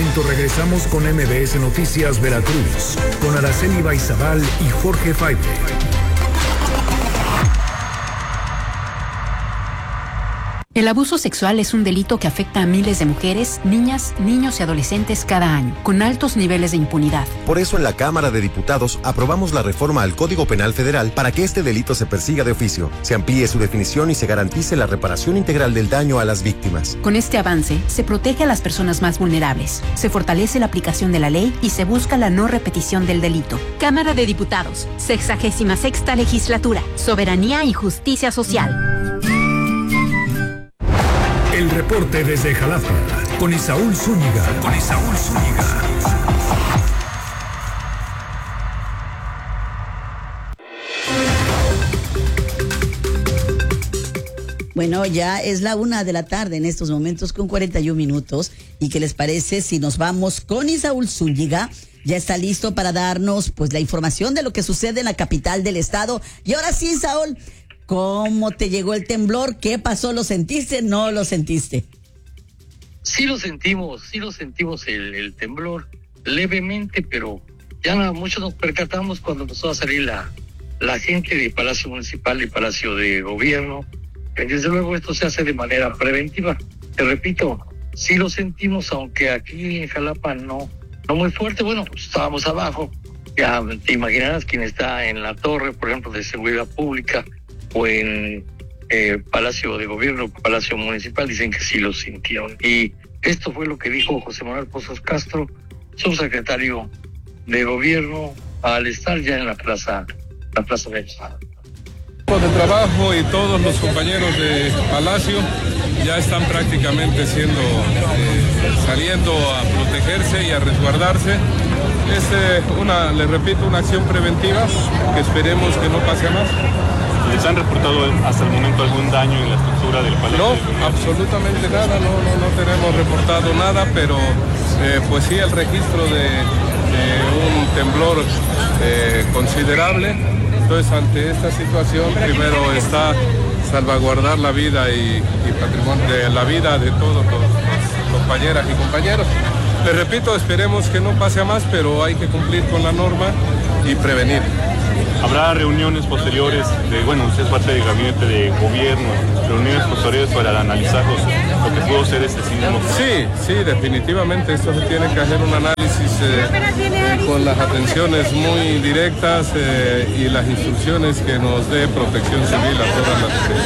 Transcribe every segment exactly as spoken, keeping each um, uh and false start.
momento regresamos con M B S Noticias Veracruz, con Araceli Baizabal y Jorge Faible. El abuso sexual es un delito que afecta a miles de mujeres, niñas, niños y adolescentes cada año, con altos niveles de impunidad. Por eso en la Cámara de Diputados aprobamos la reforma al Código Penal Federal para que este delito se persiga de oficio, se amplíe su definición y se garantice la reparación integral del daño a las víctimas. Con este avance, se protege a las personas más vulnerables, se fortalece la aplicación de la ley y se busca la no repetición del delito. Cámara de Diputados, sexagésima sexta legislatura, soberanía y justicia social. El reporte desde Jalapa, con Isaúl Zúñiga. Con Isaúl Zúñiga. Bueno, ya es la una de la tarde en estos momentos con cuarenta y un minutos. ¿Y qué les parece si nos vamos con Isaúl Zúñiga? Ya está listo para darnos pues la información de lo que sucede en la capital del estado. Y ahora sí, Saúl, ¿cómo te llegó el temblor? ¿Qué pasó? ¿Lo sentiste? ¿No lo sentiste? Sí lo sentimos, sí lo sentimos el, el temblor, levemente, pero ya no, muchos nos percatamos cuando empezó a salir la, la gente de Palacio Municipal y Palacio de Gobierno. Desde luego esto se hace de manera preventiva. Te repito, sí lo sentimos, aunque aquí en Jalapa no, no muy fuerte. Bueno, pues estábamos abajo, ya te imaginarás quién está en la torre, por ejemplo, de Seguridad Pública, o en eh, Palacio de Gobierno, Palacio Municipal, dicen que sí lo sintieron. Y esto fue lo que dijo José Manuel Pozos Castro, subsecretario de Gobierno, al estar ya en la plaza, la plaza de de trabajo, y todos los compañeros de Palacio ya están prácticamente siendo, eh, saliendo a protegerse y a resguardarse. Es eh, una, les repito, una acción preventiva que esperemos que no pase a más. ¿Les han reportado hasta el momento algún daño en la estructura del Palacio? No, absolutamente nada, no, no, no tenemos reportado nada, pero eh, pues sí, el registro de, de un temblor eh, considerable. Entonces, ante esta situación, primero está salvaguardar la vida y, y patrimonio de la vida de todos los compañeras y compañeros. Les repito, esperemos que no pase a más, pero hay que cumplir con la norma y prevenir. ¿Habrá reuniones posteriores de, bueno, usted es parte del gabinete de gobierno, reuniones posteriores para analizar los, lo que pudo ser este sismo? Sí, sí, definitivamente esto se tiene que hacer un análisis eh, con las atenciones muy directas eh, y las instrucciones que nos dé Protección Civil a todas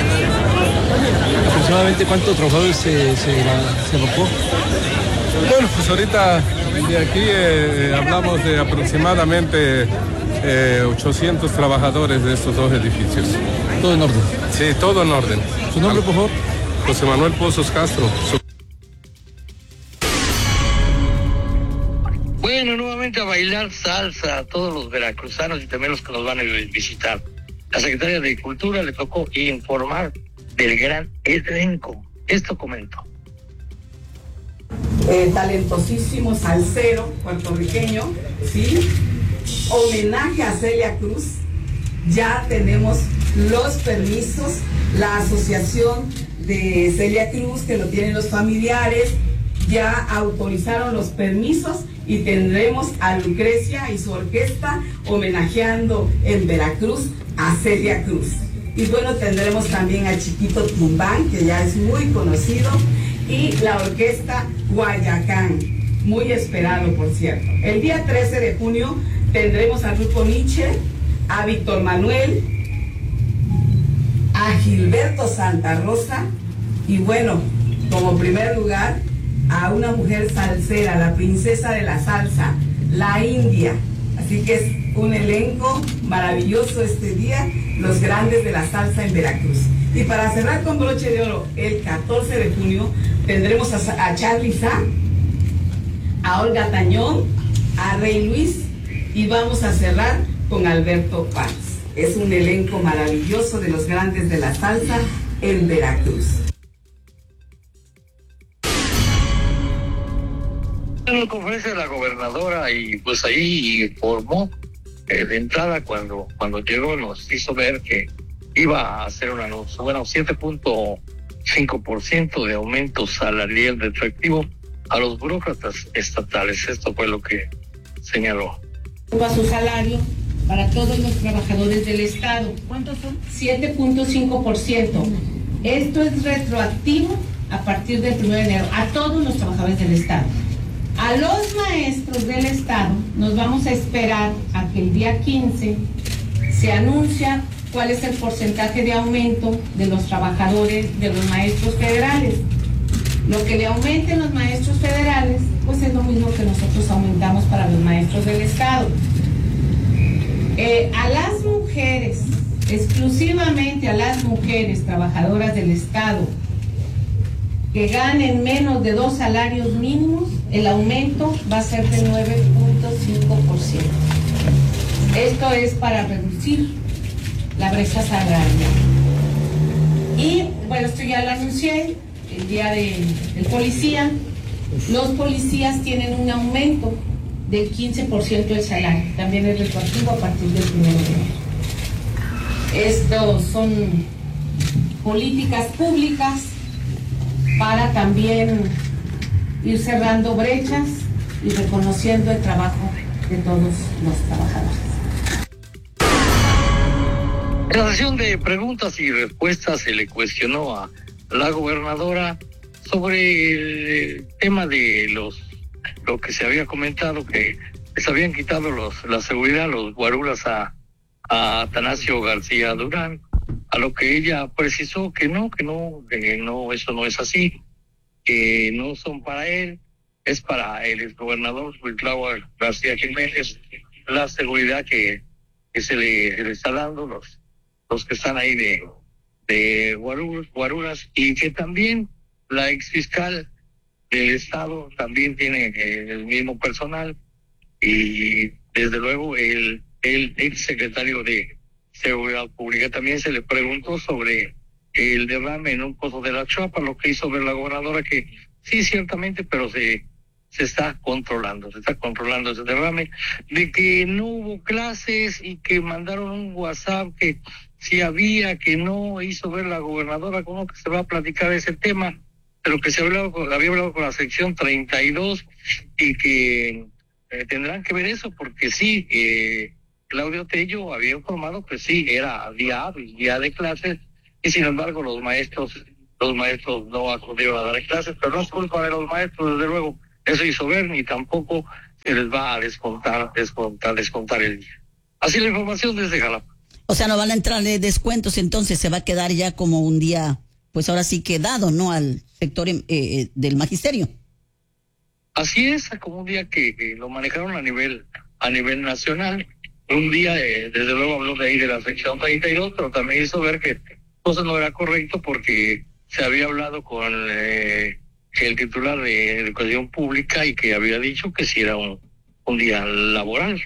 las... ¿Aproximadamente cuántos trabajadores se, se, se evacuó? Bueno, pues ahorita de aquí eh, hablamos de aproximadamente eh, ochocientos trabajadores de estos dos edificios. ¿Todo en orden? Sí, todo en orden. ¿Su nombre, por favor? José Manuel Pozos Castro. Bueno, nuevamente a bailar salsa a todos los veracruzanos y también los que nos van a visitar. La secretaria de Cultura le tocó informar del gran elenco. Esto comentó. Eh, talentosísimo salsero puertorriqueño, ¿sí? Homenaje a Celia Cruz. Ya tenemos los permisos, la asociación de Celia Cruz, que lo tienen los familiares, ya autorizaron los permisos y tendremos a Lucrecia y su orquesta homenajeando en Veracruz a Celia Cruz. Y bueno, tendremos también a Chiquito Tumbán, que ya es muy conocido, y la orquesta Guayacán, muy esperado, por cierto. El día trece de junio tendremos al grupo Nietzsche, a Víctor Manuel, a Gilberto Santa Rosa, y bueno, como primer lugar, a una mujer salsera, la princesa de la salsa, la India. Así que es un elenco maravilloso este día, los grandes de la salsa en Veracruz. Y para cerrar con broche de oro, el catorce de junio tendremos a, a Charly Sa, a Olga Tañón, a Rey Luis, y vamos a cerrar con Alberto Paz. Es un elenco maravilloso de los grandes de la salsa en Veracruz. En la conferencia de la gobernadora, y pues ahí informó eh, de entrada cuando, cuando llegó, nos hizo ver que iba a hacer un anuncio, bueno, siete punto cinco por ciento de aumento salarial retroactivo a los burócratas estatales. Esto fue lo que señaló. A su salario para todos los trabajadores del Estado. ¿Cuántos son? siete punto cinco por ciento. Esto es retroactivo a partir del primero de enero a todos los trabajadores del Estado. A los maestros del Estado nos vamos a esperar a que el día quince se anuncia cuál es el porcentaje de aumento de los trabajadores, de los maestros federales. Lo que le aumenten los maestros federales, pues es lo mismo que nosotros aumentamos para los maestros del Estado. Eh, a las mujeres, exclusivamente a las mujeres trabajadoras del Estado, que ganen menos de dos salarios mínimos, el aumento va a ser de nueve punto cinco por ciento. Esto es para reducir la brecha salarial. Y bueno, esto ya lo anuncié el día de, del policía. Los policías tienen un aumento del quince por ciento del salario. También es retroactivo a partir del primero de enero. Estos son políticas públicas para también ir cerrando brechas y reconociendo el trabajo de todos los trabajadores. En la sesión de preguntas y respuestas se le cuestionó a la gobernadora sobre el tema de los lo que se había comentado, que les habían quitado los la seguridad, los guaruras a, a Atanasio García Durán, a lo que ella precisó que no, que no, que no, eso no es así, que no son para él, es para el exgobernador Cuitlahua García Jiménez, la seguridad que, que se, le, se le está dando, los, los que están ahí de, de guaruras, guaruras, y que también la exfiscal del Estado también tiene eh, el mismo personal, y desde luego el, el ex secretario de Seguridad Pública también se le preguntó sobre el derrame en un pozo de la Chapa, lo que hizo ver la gobernadora que sí, ciertamente, pero se, se está controlando, se está controlando ese derrame, de que no hubo clases y que mandaron un WhatsApp que sí había, que no hizo ver la gobernadora, como que se va a platicar ese tema, pero que se había hablado con, había hablado con la sección treinta y dos y que eh, tendrán que ver eso, porque sí, eh, Claudio Tello había informado que sí, era día hábil, día de clases, y sin embargo los maestros los maestros no acudieron a dar clases, pero no es culpa de los maestros, desde luego, eso hizo ver, ni tampoco se les va a descontar, descontar, descontar el día. Así la información desde Jalapa. O sea, no van a entrar de descuentos, entonces se va a quedar ya como un día, pues ahora sí que dado, ¿no?, al sector eh, del magisterio. Así es, como un día que, que lo manejaron a nivel a nivel nacional. Un día, eh, desde luego, habló de ahí de la sección treinta y dos, pero también hizo ver que eso no era correcto porque se había hablado con eh, el titular de Educación Pública y que había dicho que sí era un, un día laboral.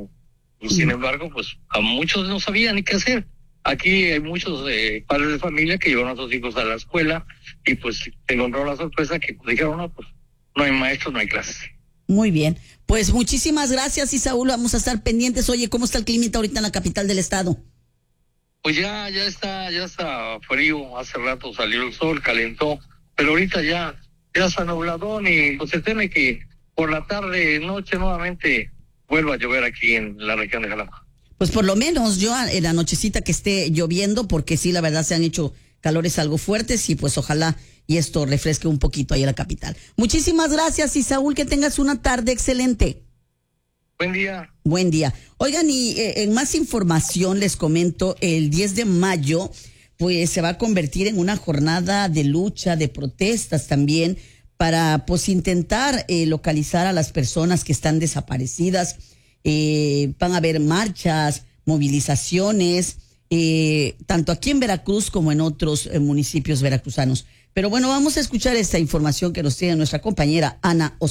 Y sin embargo, pues a muchos no sabían ni qué hacer. Aquí hay muchos eh, padres de familia que llevaron a sus hijos a la escuela y pues se encontró la sorpresa que dijeron, no, pues no hay maestros, no hay clases. Muy bien, pues muchísimas gracias, Isaúl, vamos a estar pendientes. Oye, ¿cómo está el clima ahorita en la capital del estado? Pues ya, ya está, ya está frío, hace rato salió el sol, calentó, pero ahorita ya, ya está nubladón y pues se teme que por la tarde, noche nuevamente vuelva a llover aquí en la región de Jalapa. Pues por lo menos yo en la nochecita que esté lloviendo, porque sí, la verdad se han hecho calores algo fuertes y pues ojalá y esto refresque un poquito ahí en la capital. Muchísimas gracias, Isaúl, que tengas una tarde excelente. Buen día. Buen día. Oigan, y eh, en más información les comento, el diez de mayo, pues se va a convertir en una jornada de lucha, de protestas también, para pues intentar eh, localizar a las personas que están desaparecidas. Eh, van a haber marchas, movilizaciones, eh, tanto aquí en Veracruz como en otros eh, municipios veracruzanos. Pero bueno, vamos a escuchar esta información que nos tiene nuestra compañera Ana Osorio.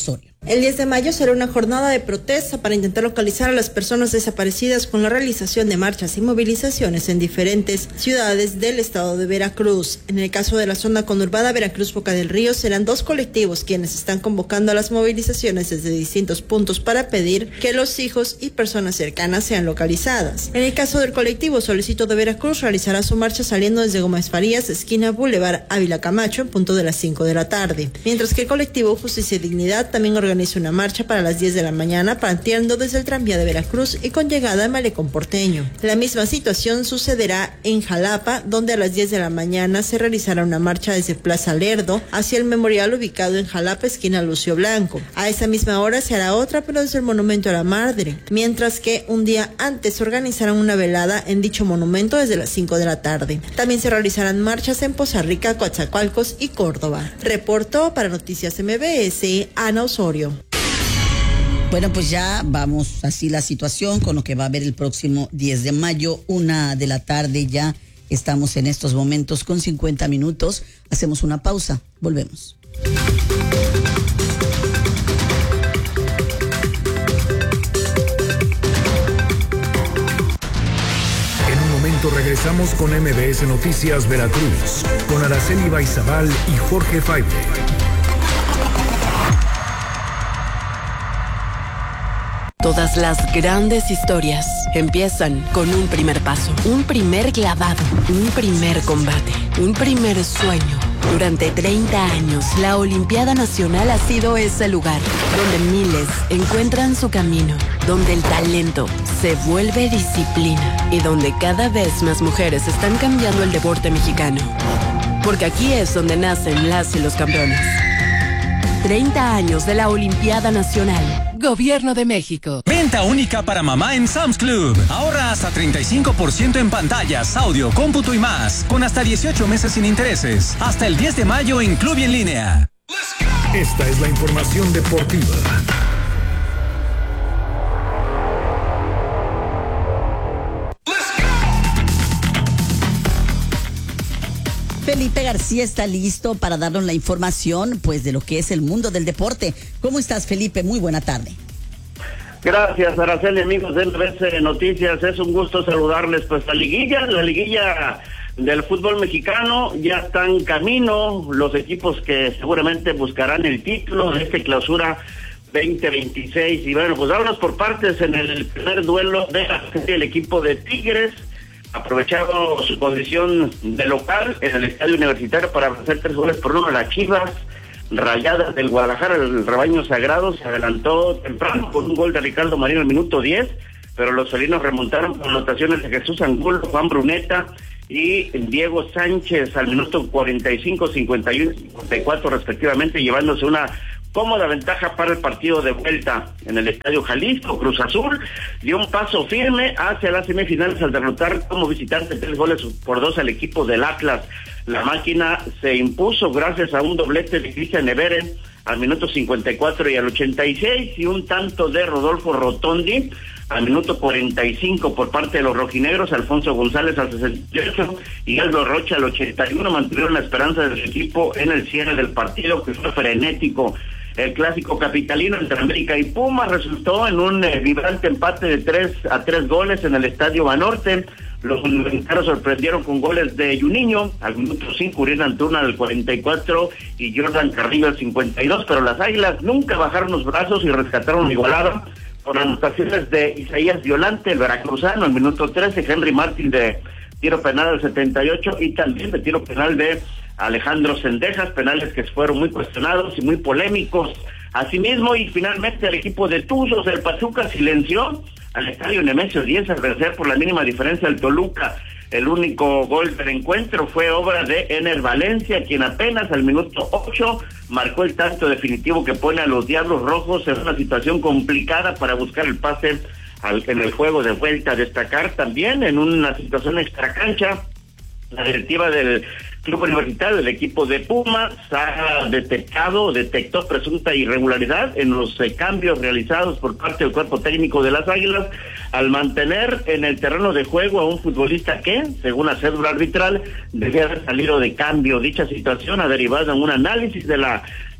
El diez de mayo será una jornada de protesta para intentar localizar a las personas desaparecidas con la realización de marchas y movilizaciones en diferentes ciudades del estado de Veracruz. En el caso de la zona conurbada Veracruz-Boca del Río, serán dos colectivos quienes están convocando a las movilizaciones desde distintos puntos para pedir que los hijos y personas cercanas sean localizadas. En el caso del colectivo Solicito de Veracruz, realizará su marcha saliendo desde Gómez Farías, esquina Boulevard Ávila Camacho, en punto de las cinco de la tarde. Mientras que el colectivo Justicia y Dignidad también organiza Organiza una marcha para las diez de la mañana, partiendo desde el tranvía de Veracruz y con llegada a Malecón Porteño. La misma situación sucederá en Jalapa, donde a las diez de la mañana se realizará una marcha desde Plaza Lerdo hacia el memorial ubicado en Jalapa, esquina Lucio Blanco. A esa misma hora se hará otra, pero desde el Monumento a la Madre, mientras que un día antes organizarán una velada en dicho monumento desde las cinco de la tarde. También se realizarán marchas en Poza Rica, Coatzacoalcos y Córdoba. Reportó para Noticias M B S, Ana Osorio. Bueno, pues ya vamos así la situación con lo que va a haber el próximo diez de mayo, una de la tarde. Ya estamos en estos momentos con cincuenta minutos. Hacemos una pausa, volvemos. En un momento regresamos con M B S Noticias Veracruz, con Araceli Baizabal y Jorge Faible. Todas las grandes historias empiezan con un primer paso, un primer clavado, un primer combate, un primer sueño. Durante treinta años, la Olimpiada Nacional ha sido ese lugar donde miles encuentran su camino, donde el talento se vuelve disciplina y donde cada vez más mujeres están cambiando el deporte mexicano. Porque aquí es donde nacen las y los campeones. treinta años de la Olimpiada Nacional. Gobierno de México. Venta única para mamá en Sam's Club. Ahorra hasta treinta y cinco por ciento en pantallas, audio, cómputo y más. Con hasta dieciocho meses sin intereses. Hasta el diez de mayo en Club y en línea. Esta es la información deportiva. Felipe García está listo para darnos la información, pues, de lo que es el mundo del deporte. ¿Cómo estás, Felipe? Muy buena tarde. Gracias, Araceli, amigos de M B S Noticias. Es un gusto saludarles. Pues la liguilla, la liguilla del fútbol mexicano ya está en camino. Los equipos que seguramente buscarán el título de esta clausura veinte veintiséis. Y bueno, pues vámonos por partes. En el primer duelo de el equipo de Tigres, aprovechado su condición de local en el estadio universitario para hacer tres goles por uno a las Chivas Rayadas del Guadalajara. El rebaño sagrado se adelantó temprano con un gol de Ricardo Marín al minuto diez, pero los felinos remontaron con anotaciones de Jesús Angulo, Juan Bruneta y Diego Sánchez al minuto cuarenta y cinco, cincuenta y uno y cincuenta y cuatro respectivamente, llevándose una cómoda ventaja para el partido de vuelta en el Estadio Jalisco. Cruz Azul dio un paso firme hacia las semifinales al derrotar como visitante tres goles por dos al equipo del Atlas. La máquina se impuso gracias a un doblete de Cristian Everen al minuto cincuenta y cuatro y al ochenta y seis, y un tanto de Rodolfo Rotondi al minuto cuarenta y cinco por parte de los rojinegros. Alfonso González al sesenta y ocho y Aldo Rocha al ochenta y uno mantuvieron la esperanza de su equipo en el cierre del partido, que fue frenético. El clásico capitalino entre América y Pumas resultó en un eh, vibrante empate de tres a tres goles en el Estadio Banorte. Los universitarios sorprendieron con goles de Juninho al minuto cinco, Uriel Antuna al cuarenta y cuatro y Jordan Carrillo al cincuenta y dos, pero las Águilas nunca bajaron los brazos y rescataron igualada con anotaciones de Isaías Violante, el veracruzano, al minuto trece, Henry Martín de tiro penal al setenta y ocho y también de tiro penal de Alejandro Cendejas, penales que fueron muy cuestionados y muy polémicos. Asimismo, y finalmente el equipo de Tuzos, el Pachuca, silenció al estadio Nemesio diez al vencer por la mínima diferencia al Toluca. El único gol del encuentro fue obra de Ener Valencia, quien apenas al minuto ocho marcó el tanto definitivo que pone a los Diablos Rojos en una situación complicada para buscar el pase al, en el juego de vuelta. Destacar también en una situación extracancha, la directiva del club universitario del equipo de Pumas ha detectado, detectó presunta irregularidad en los eh, cambios realizados por parte del cuerpo técnico de las Águilas al mantener en el terreno de juego a un futbolista que, según la cédula arbitral, debía haber salido de cambio. Dicha situación ha derivado en un análisis de la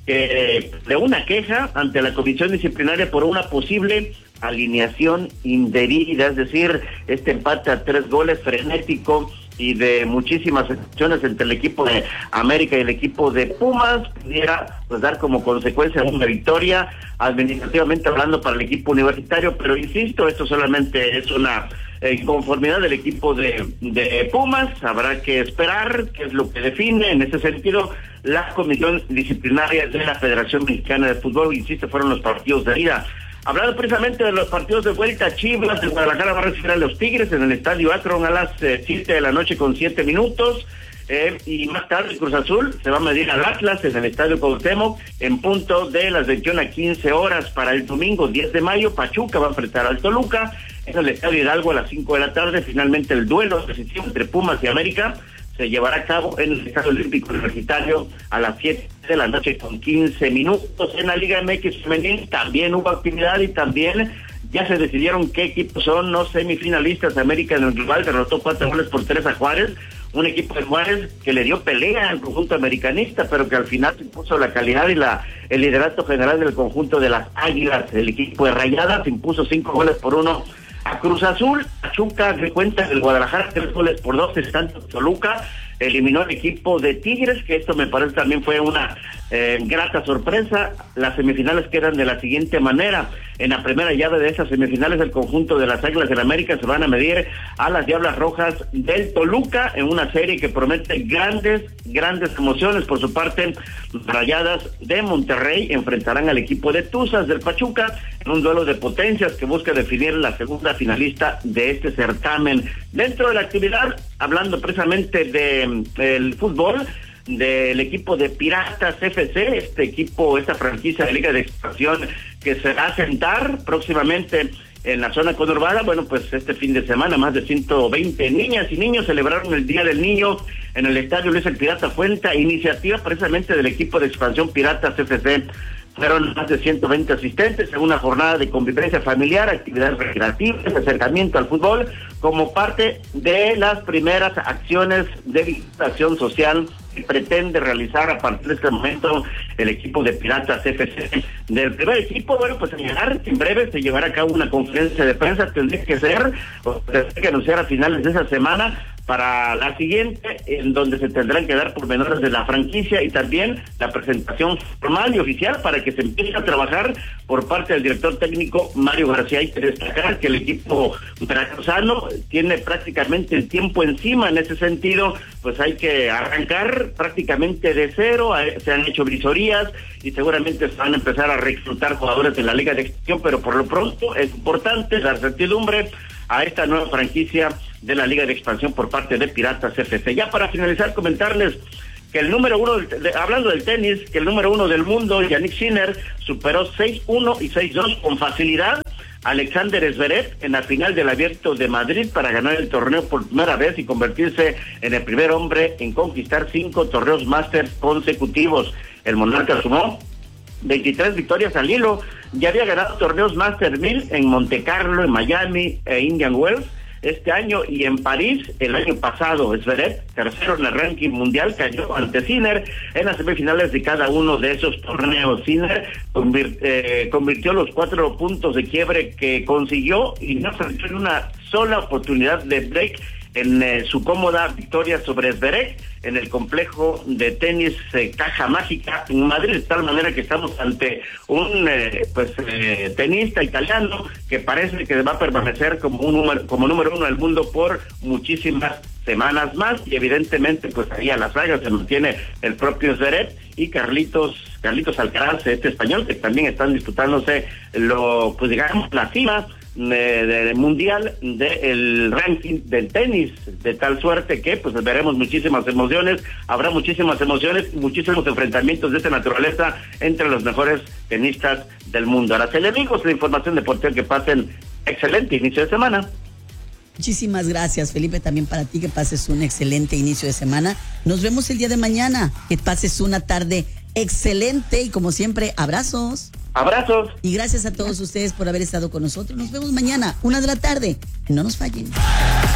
eh, de una queja ante la comisión disciplinaria por una posible alineación indebida, es decir, este empate a tres goles frenético y de muchísimas acciones entre el equipo de América y el equipo de Pumas pudiera pues dar como consecuencia una victoria administrativamente hablando para el equipo universitario, pero insisto, esto solamente es una eh, inconformidad del equipo de, de Pumas. Habrá que esperar qué es lo que define en ese sentido la comisión disciplinaria de la Federación Mexicana de Fútbol. Insisto, fueron los partidos de ida. Hablando precisamente de los partidos de vuelta, Chivas de Guadalajara va a recibir a los Tigres en el Estadio Akron a las eh, siete de la noche con siete minutos. Eh, y más tarde Cruz Azul se va a medir al Atlas en el Estadio Cuauhtémoc en punto de las veintiuna a quince horas. Para el domingo diez de mayo, Pachuca va a enfrentar al Toluca en el Estadio Hidalgo a las cinco de la tarde. Finalmente el duelo decisivo entre Pumas y América se llevará a cabo en el Estadio Olímpico Universitario a las siete de la noche con quince minutos. En la Liga M X femenil también hubo actividad y también ya se decidieron qué equipos son los semifinalistas. América en el global derrotó cuatro goles por tres a Juárez, un equipo de Juárez que le dio pelea al conjunto americanista, pero que al final se impuso la calidad y la el liderato general del conjunto de las Águilas. El equipo de Rayadas impuso cinco goles por uno a Cruz Azul. Pachuca que cuenta del Guadalajara tres goles por dos, tanto Toluca eliminó al equipo de Tigres, que esto me parece también fue una eh, grata sorpresa. Las semifinales quedan de la siguiente manera. En la primera llave de esas semifinales, el conjunto de las Águilas del América se van a medir a las Diablas Rojas del Toluca en una serie que promete grandes, grandes emociones. Por su parte, Rayadas de Monterrey enfrentarán al equipo de Tuzas del Pachuca en un duelo de potencias que busca definir la segunda finalista de este certamen. Dentro de la actividad, hablando precisamente de el fútbol, del equipo de Piratas F C, este equipo, esta franquicia de Liga de Expansión que se va a sentar próximamente en la zona conurbada. Bueno, pues este fin de semana más de ciento veinte niñas y niños celebraron el Día del Niño en el Estadio Luis el Pirata Fuente, iniciativa precisamente del equipo de expansión Piratas F C. Fueron más de ciento veinte asistentes en una jornada de convivencia familiar, actividades recreativas, acercamiento al fútbol, como parte de las primeras acciones de vinculación social que pretende realizar a partir de este momento el equipo de Piratas F C. Del primer equipo, bueno, pues señalar que en breve se llevará a cabo una conferencia de prensa, tendría que ser, o tendría que anunciar a finales de esa semana, para la siguiente, en donde se tendrán que dar pormenores de la franquicia y también la presentación formal y oficial para que se empiece a trabajar por parte del director técnico Mario García. Hay que destacar que el equipo veracruzano tiene prácticamente el tiempo encima. En ese sentido, pues hay que arrancar prácticamente de cero. Se han hecho visorías y seguramente se van a empezar a reclutar jugadores de la Liga de Expansión, pero por lo pronto es importante dar certidumbre a esta nueva franquicia de la Liga de Expansión por parte de Piratas F C. Ya para finalizar, comentarles que el número uno, de, hablando del tenis, que el número uno del mundo, Yannick Sinner, superó seis uno y seis dos con facilidad a Alexander Zverev en la final del Abierto de Madrid para ganar el torneo por primera vez y convertirse en el primer hombre en conquistar cinco torneos Masters consecutivos. El monarca sumó veintitrés victorias al hilo. Ya había ganado torneos Master mil en Monte Carlo, en Miami e Indian Wells este año y en París el año pasado. Zverev, tercero en el ranking mundial, cayó ante Sinner en las semifinales de cada uno de esos torneos. Sinner convir, eh, convirtió los cuatro puntos de quiebre que consiguió y no perdió en una sola oportunidad de break en eh, su cómoda victoria sobre Zverev en el complejo de tenis eh, Caja Mágica en Madrid, de tal manera que estamos ante un eh, pues eh, tenista italiano que parece que va a permanecer como un número, como número uno del mundo por muchísimas semanas más, y evidentemente pues ahí a la saga se mantiene el propio Zverev y Carlitos Carlitos Alcaraz, este español, que también están disputándose lo pues digamos la cima del mundial del ranking del tenis, de tal suerte que pues veremos muchísimas emociones, habrá muchísimas emociones, muchísimos enfrentamientos de esta naturaleza entre los mejores tenistas del mundo. Araceli, amigos, la información deportiva, que pasen excelente inicio de semana. Muchísimas gracias, Felipe, también para ti, que pases un excelente inicio de semana. Nos vemos el día de mañana, que pases una tarde excelente y como siempre, abrazos. Abrazos. Y gracias a todos ustedes por haber estado con nosotros. Nos vemos mañana, una de la tarde. No nos fallen.